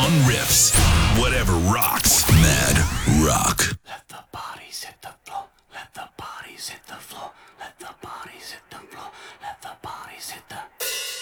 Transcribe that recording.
on riffs. Whatever rocks. Mad Rock. Let the bodies hit the floor. Let the bodies hit the floor. Let the